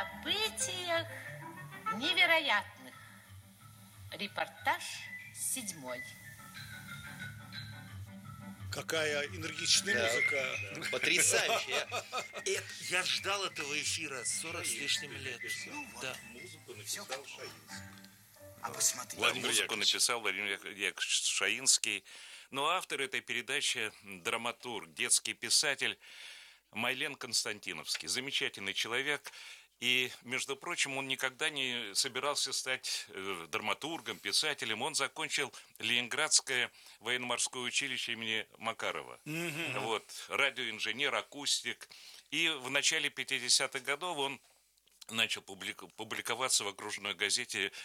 событиях невероятных. Репортаж 7. Какая энергичная музыка. Да. Потрясающая. Я ждал этого эфира 40 с лишним лет. Да. Музыку написал Шаинский. А посмотри. Музыку написал Владимир Яковлевич Шаинский. Но автор этой передачи – драматург, детский писатель Майлен Константиновский. Замечательный человек. И, между прочим, он никогда не собирался стать драматургом, писателем. Он закончил Ленинградское военно-морское училище имени Макарова. Вот, радиоинженер, акустик. И в начале 50-х годов он начал публиковаться в окружной газете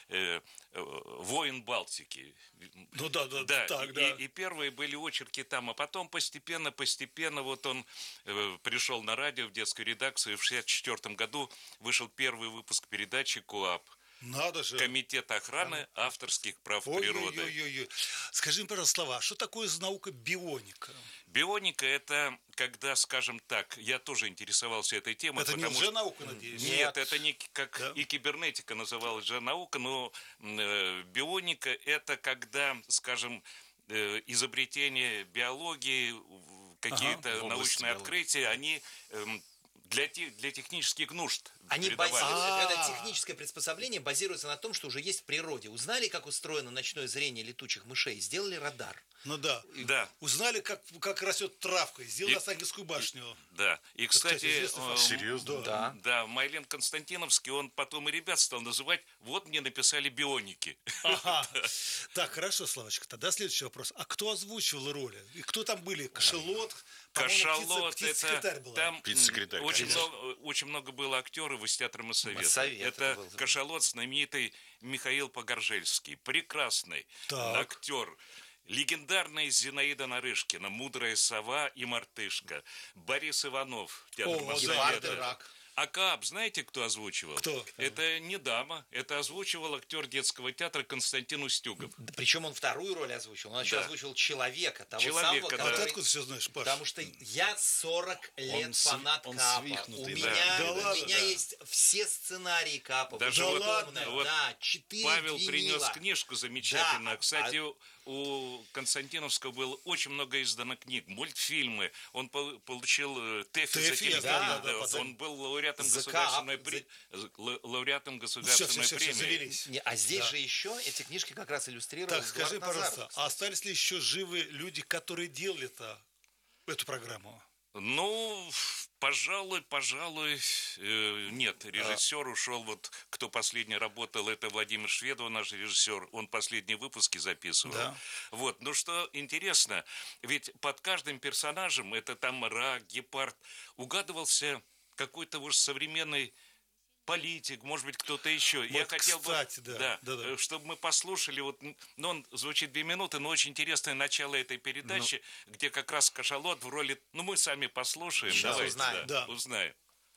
«Воин Балтики». Ну да. И первые были очерки там, а потом постепенно вот он пришел на радио в детскую редакцию, и в 1964 году вышел первый выпуск передачи «КОАП». Надо же. Комитет охраны авторских прав природы. Ой. Скажи мне, пожалуйста, слова, что такое за наука бионика? Бионика – это, когда, скажем так, я тоже интересовался этой темой. Это не лженаука, надеюсь? Нет, это не как и кибернетика называлась лженаука, но бионика – это когда, скажем, изобретение биологии, какие-то научные открытия, они для технических нужд Они базируются, это техническое приспособление базируется на том, что уже есть в природе. Узнали, как устроено ночное зрение летучих мышей, сделали радар. Ну да. Узнали, как растет травка, сделали Останкинскую башню. Да. И, кстати, серьезно? Да, Майлен Константиновский, он потом и ребят стал называть, вот мне написали бионики. Так, хорошо, Славочка, тогда следующий вопрос. А кто озвучивал роли? И кто там были? Кашалот? Кашалот, это там птица-секретарь, очень много было актеров из театра Моссовета. Это Кашалот, знаменитый Михаил Погоржельский, прекрасный актер. Легендарная Зинаида Нарышкина, «Мудрая сова» и «Мартышка». Борис Иванов, театр Моссовета. А КААП, знаете, кто озвучивал? Кто? Это не дама, это озвучивал актер детского театра Константин Устюгов. Причем он вторую роль озвучил, он еще озвучил человека, того самого, который... А ты откуда все знаешь, Паш? Потому что я 40 лет фанат КААПа. У меня есть все сценарии КААПа. Даже вот 4 Павел винила. принес книжку замечательную. Кстати, у Константиновского было очень много издано книг, мультфильмы. Он получил ТЭФИ за телевидение. Он был лауреатом государственной премии. А здесь же еще эти книжки как раз иллюстрировали. Так, скажи, пожалуйста, а остались ли еще живы люди, которые делали эту программу? Ну, пожалуй, нет. Режиссер ушел, вот кто последний работал, это Владимир Шведов, наш режиссер. Он последние выпуски записывал. Да. Вот, ну что интересно, ведь под каждым персонажем, это там рак, гепард, угадывался какой-то уж современный политик, может быть, кто-то еще. Вот, я хотел кстати, бы, чтобы мы послушали, он звучит 2 минуты, но очень интересное начало этой передачи, где как раз Кашалот в роли, мы сами послушаем. Сейчас давайте, узнаем.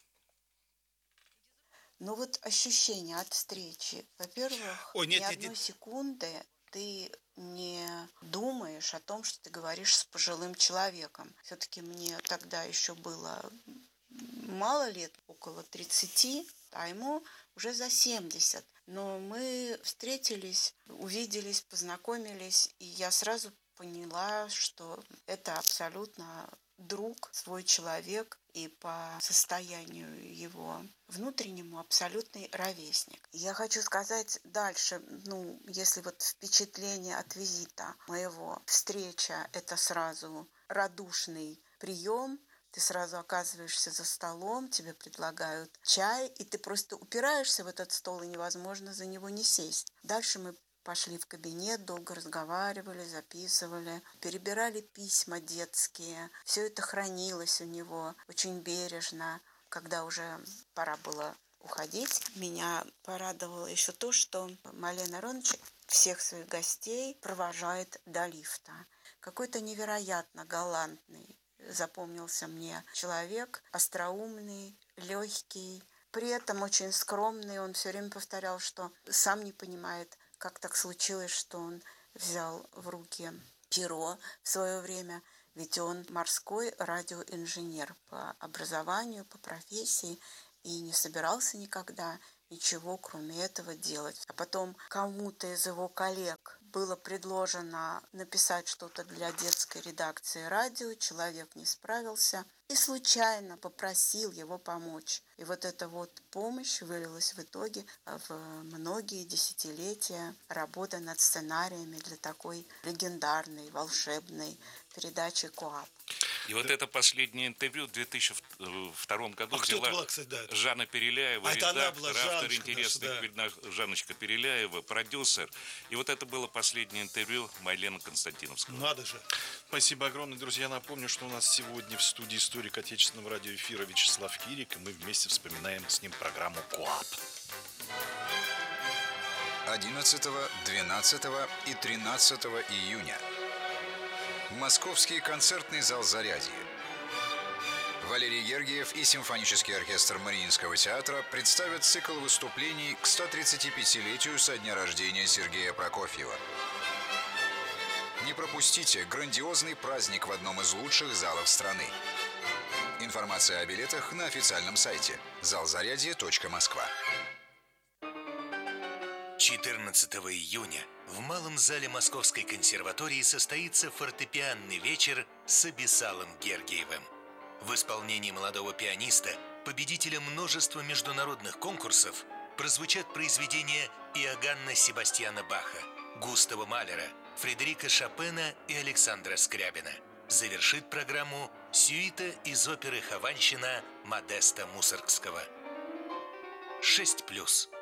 Ну вот ощущение от встречи. Во-первых, ни одной секунды ты не думаешь о том, что ты говоришь с пожилым человеком. Все-таки мне тогда еще было мало лет, около 30, а ему уже за 70. Но мы встретились, увиделись, познакомились, и я сразу поняла, что это абсолютно друг, свой человек, и по состоянию его внутреннему абсолютный ровесник. Я хочу сказать дальше, если вот впечатление от визита моего, встреча – это сразу радушный прием, ты сразу оказываешься за столом, тебе предлагают чай, и ты просто упираешься в этот стол, и невозможно за него не сесть. Дальше мы пошли в кабинет, долго разговаривали, записывали, перебирали письма детские. Все это хранилось у него очень бережно. Когда уже пора было уходить, меня порадовало еще то, что Майлен Аронович всех своих гостей провожает до лифта. Какой-то невероятно галантный запомнился мне человек, остроумный, легкий, при этом очень скромный. Он все время повторял, что сам не понимает, как так случилось, что он взял в руки перо в свое время, ведь он морской радиоинженер по образованию, по профессии, и не собирался никогда ничего, кроме этого, делать. А потом кому-то из его коллег было предложено написать что-то для детской редакции радио, человек не справился и случайно попросил его помочь. И вот эта вот помощь вылилась в итоге в многие десятилетия работы над сценариями для такой легендарной, волшебной передачи КоАП. И вот это последнее интервью в 2002 году взяла была, кстати, да, Жанна Переляева, это она редактор, была, автор Жанночка интересных наша, передач, Жанночка Переляева, продюсер. И вот это было последнее интервью Майлены Константиновского. Надо же. Спасибо огромное, друзья. Напомню, что у нас сегодня в студии историк отечественного радиоэфира Вячеслав Кирик, и мы вместе вспоминаем с ним программу КоАП. 11, 12 и 13 июня. Московский концертный зал «Зарядье». Валерий Гергиев и симфонический оркестр Мариинского театра представят цикл выступлений к 135-летию со дня рождения Сергея Прокофьева. Не пропустите грандиозный праздник в одном из лучших залов страны. Информация о билетах на официальном сайте залзарядье.москва. 14 июня в Малом зале Московской консерватории состоится фортепианный вечер с Абисалом Гергиевым. В исполнении молодого пианиста, победителя множества международных конкурсов, прозвучат произведения Иоганна Себастьяна Баха, Густава Малера, Фредерика Шопена и Александра Скрябина. Завершит программу сюита из оперы «Хованщина» Модеста Мусоргского. 6+.